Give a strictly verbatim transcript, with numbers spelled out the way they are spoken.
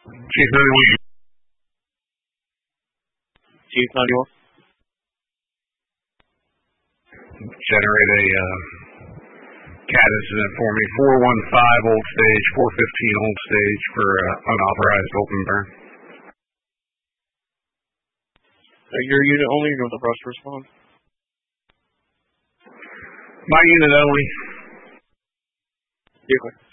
Chief ninety-one. Chief ninety-one. Generate a uh, cat incident for me. four one five Old Stage, four fifteen Old Stage for uh, unauthorized open burn. Uh, your unit only, or the rest respond? My unit only. Yeah.